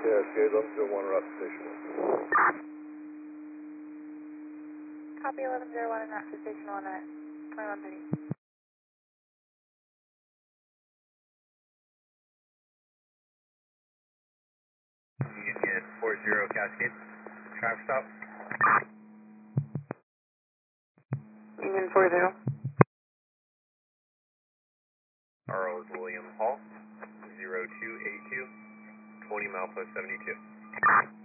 Cascade 1101, route station 1. Copy 1101 and route to station 1 at 2130. Union 40 Cascade. Traffic stop. Union 40. Charles William Hall, 0282, 20 milepost 72.